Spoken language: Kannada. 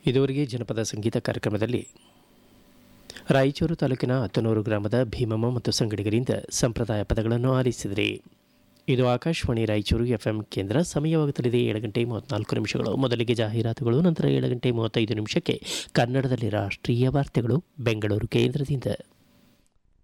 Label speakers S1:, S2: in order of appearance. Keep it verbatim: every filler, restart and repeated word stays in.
S1: ಇದುವರೆಗೆ ಜನಪದ ಸಂಗೀತ ಕಾರ್ಯಕ್ರಮದಲ್ಲಿ ರಾಯಚೂರು ತಾಲೂಕಿನ ಅತ್ತನೂರು ಗ್ರಾಮದ ಭೀಮಮ್ಮ ಮತ್ತು ಸಂಗಡಿಗರಿಂದ ಸಂಪ್ರದಾಯ ಪದಗಳನ್ನು ಆಲಿಸಿದರೆ. ಇದು ಆಕಾಶವಾಣಿ ರಾಯಚೂರು ಎಫ್ಎಂ ಕೇಂದ್ರ. ಸಮಯವಾಗುತ್ತಲಿದೆ ಏಳು ಗಂಟೆ ಮೂವತ್ತ್ನಾಲ್ಕು ನಿಮಿಷಗಳು. ಮೊದಲಿಗೆ ಜಾಹೀರಾತುಗಳು, ನಂತರ ಏಳು ಗಂಟೆ ಮೂವತ್ತೈದು ನಿಮಿಷಕ್ಕೆ ಕನ್ನಡದಲ್ಲಿ ರಾಷ್ಟ್ರೀಯ ವಾರ್ತೆಗಳು ಬೆಂಗಳೂರು ಕೇಂದ್ರದಿಂದ.